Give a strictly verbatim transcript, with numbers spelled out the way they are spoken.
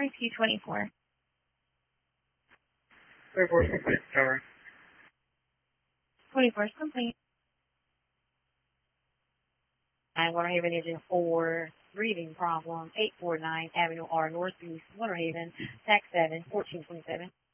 I Q twenty-four. twenty-four is complete, sorry. twenty-four is complete. And Winter Haven Engine four, breathing problem, eight forty-nine Avenue R Northeast, Winter Haven, tax seven, fourteen twenty-seven.